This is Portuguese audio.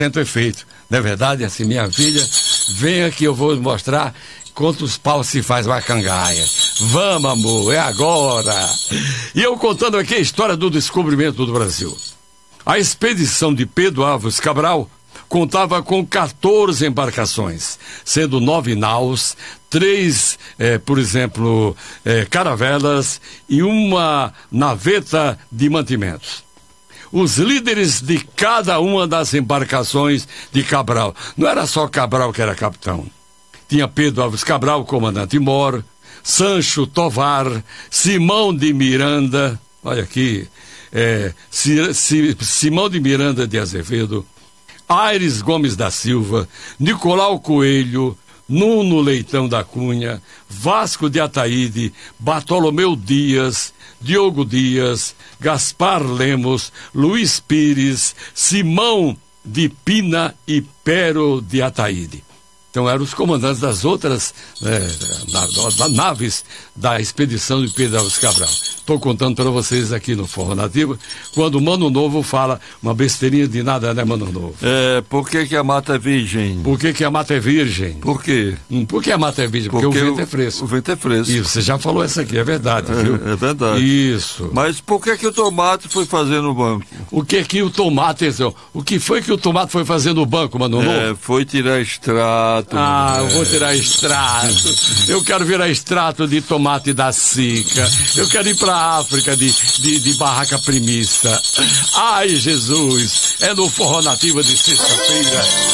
efeito. Não é verdade? Assim, minha filha, venha que eu vou mostrar quantos paus se faz uma cangaia. Vamos, amor, é agora. E eu contando aqui a história do descobrimento do Brasil. A expedição de Pedro Álvares Cabral contava com 14 embarcações, sendo 9 naus, 3, por exemplo, caravelas e uma naveta de mantimentos. Os líderes de cada uma das embarcações de Cabral. Não era só Cabral que era capitão. Tinha Pedro Álvares Cabral, comandante-mor, Sancho Tovar, Simão de Miranda, olha aqui, Simão de Miranda de Azevedo, Aires Gomes da Silva, Nicolau Coelho, Nuno Leitão da Cunha, Vasco de Ataíde, Bartolomeu Dias, Diogo Dias, Gaspar Lemos, Luiz Pires, Simão de Pina e Pero de Ataíde. Então eram os comandantes das outras naves da expedição de Pedro Álvares Cabral. Estou contando para vocês aqui no Forró Nativo, quando o Mano Novo fala uma besteirinha de nada, né, Mano Novo? Por que a mata é virgem? Por que a mata é virgem? Por quê? Por que a mata é virgem? Porque o vento é fresco. O vento é fresco. Isso, você já falou essa aqui, é verdade, viu? É verdade. Isso. Mas por que o tomate foi fazer no banco? O que o tomate, atenção, o que foi que o tomate foi fazer no banco, Mano Novo? Foi tirar extrato. Eu vou tirar extrato. Eu quero virar extrato de tomate da Sica. Eu quero ir para a África de barraca primista. Ai, Jesus, é no Forró Nativo de sexta-feira.